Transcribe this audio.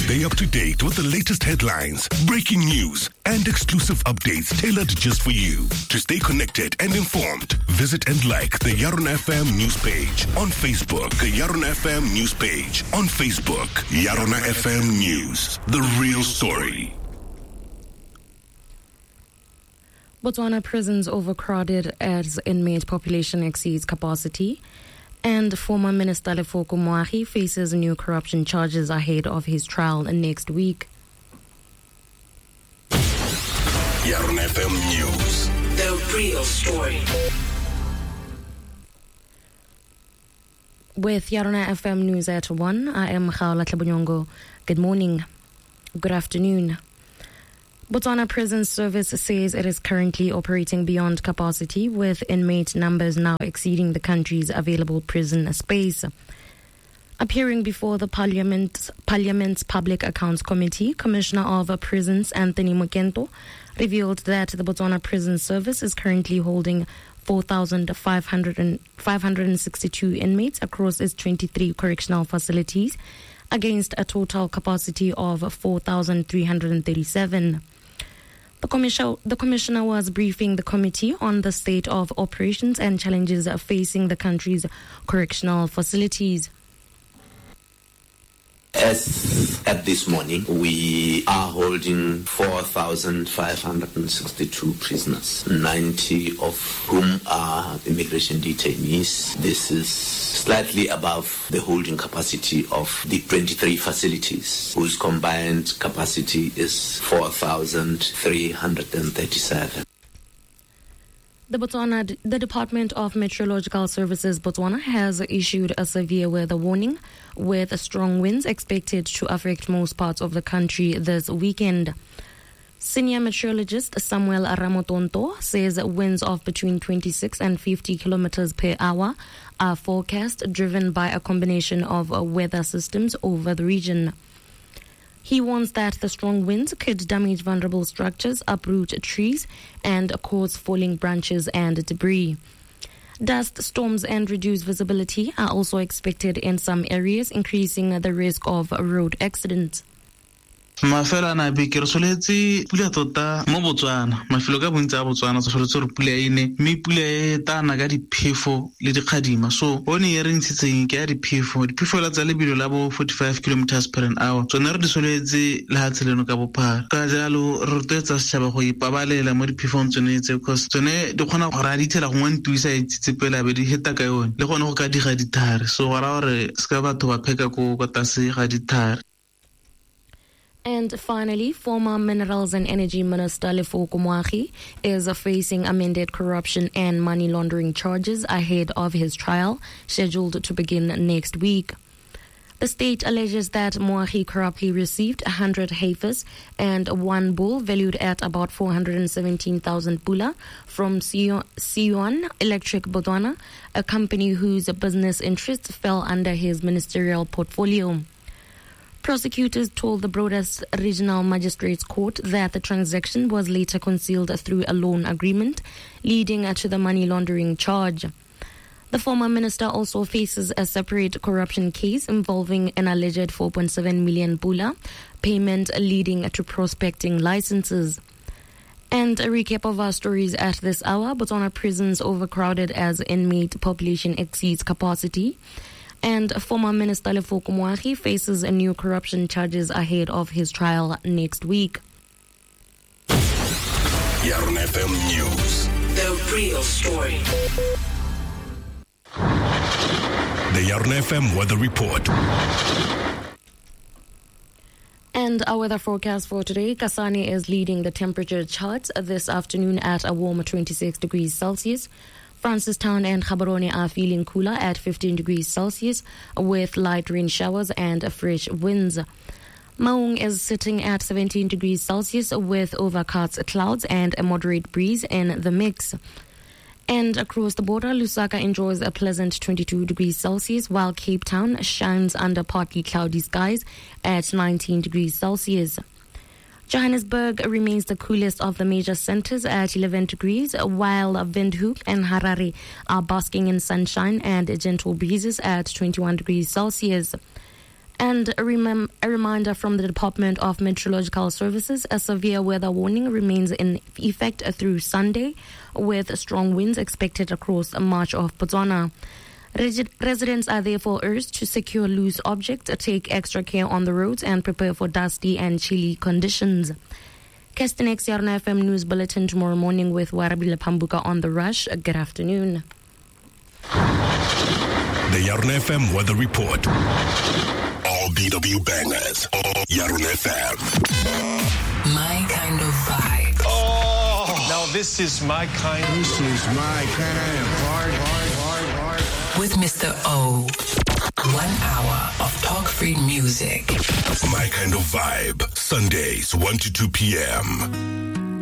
Stay up to date with the latest headlines, breaking news, and exclusive updates tailored just for you. To stay connected and informed, visit and like the Yaron FM news page on Facebook. The Yaron FM news page on Facebook. Yaron FM News, the real story. Botswana prisons overcrowded as inmate population exceeds capacity. And former Minister Lefoko Moagi faces new corruption charges ahead of his trial next week. Yaron FM News, the real story. With Yaron FM News at 1, I am Khaola Tlabonyongo. Good morning. Good afternoon. Botswana Prison Service says it is currently operating beyond capacity, with inmate numbers now exceeding the country's available prison space. Appearing before the Parliament's Public Accounts Committee, Commissioner of Prisons Anthony Mokento revealed that the Botswana Prison Service is currently holding 4,562 inmates across its 23 correctional facilities, against a total capacity of 4,337. The commissioner was briefing the committee on the state of operations and challenges facing the country's correctional facilities. As at this morning, we are holding 4,562 prisoners, 90 of whom are immigration detainees. This is slightly above the holding capacity of the 23 facilities, whose combined capacity is 4,337. The Department of Meteorological Services Botswana has issued a severe weather warning, with strong winds expected to affect most parts of the country this weekend. Senior meteorologist Samuel Ramotonto says winds of between 26 and 50 kilometers per hour are forecast, driven by a combination of weather systems over the region. He warns that the strong winds could damage vulnerable structures, uproot trees, and cause falling branches and debris. Dust storms and reduced visibility are also expected in some areas, increasing the risk of road accidents. Mafela na beke re soletse pula tota mo Botswana mafelo ka bontsi a Botswana so soletse re pula ine me pula e tana ka diphefo le dikgadima so one ye re ntshitseng ke ya diphefo la tsa lebelo la bo 45 km/h tsone re di soletse le ha tseleno ka bophara ka jalo re rotsetsa setšhaba go ipabalela mo diphefong tsone tse because tsone di kgona go ra di thela go ngwantuisa itsitsepela be di heta ka yone le gone go ka diga dithare so ra gore ska batho ba pheka ko tase ga dithare. And finally, former Minerals and Energy Minister Lefoko Moagi is facing amended corruption and money laundering charges ahead of his trial, scheduled to begin next week. The state alleges that Moagi corruptly received 100 heifers and one bull valued at about 417,000 pula from Sion Electric Botswana, a company whose business interests fell under his ministerial portfolio. Prosecutors told the Broders Regional Magistrates Court that the transaction was later concealed through a loan agreement, leading to the money laundering charge. The former minister also faces a separate corruption case involving an alleged 4.7 million pula payment leading to prospecting licenses. And a recap of our stories at this hour: Botswana prisons overcrowded as inmate population exceeds capacity. And former Minister Lefoko Moagi faces a new corruption charges ahead of his trial next week. Yaron FM News, the real story. The Yaron FM Weather Report. And our weather forecast for today: Kasane is leading the temperature charts this afternoon at a warm 26 degrees Celsius. Francistown and Gaborone are feeling cooler at 15 degrees Celsius with light rain showers and fresh winds. Maung is sitting at 17 degrees Celsius with overcast clouds and a moderate breeze in the mix. And across the border, Lusaka enjoys a pleasant 22 degrees Celsius, while Cape Town shines under partly cloudy skies at 19 degrees Celsius. Johannesburg remains the coolest of the major centers at 11 degrees, while Windhoek and Harare are basking in sunshine and gentle breezes at 21 degrees Celsius. And a reminder from the Department of Meteorological Services, a severe weather warning remains in effect through Sunday, with strong winds expected across much of Botswana. Residents are therefore urged to secure loose objects, take extra care on the roads, and prepare for dusty and chilly conditions. Catch the next Yarona FM News Bulletin tomorrow morning with Warabile Pambuka on The Rush. Good afternoon. The Yarona FM Weather Report. All BW bangers. All Yarona FM. My kind of vibe. Oh, now this is my kind. This is my kind of hard. With Mr. O. 1 hour of talk-free music. My kind of vibe. Sundays, 1 to 2 p.m.